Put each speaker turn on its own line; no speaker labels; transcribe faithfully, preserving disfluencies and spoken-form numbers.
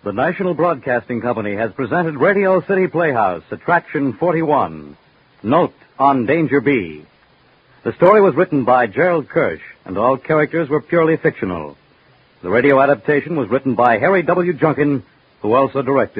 The National Broadcasting Company has presented Radio City Playhouse, Attraction forty-one, Note on Danger B. The story was written by Gerald Kirsch, and all characters were purely fictional. The radio adaptation was written by Harry W. Junkin, who also directed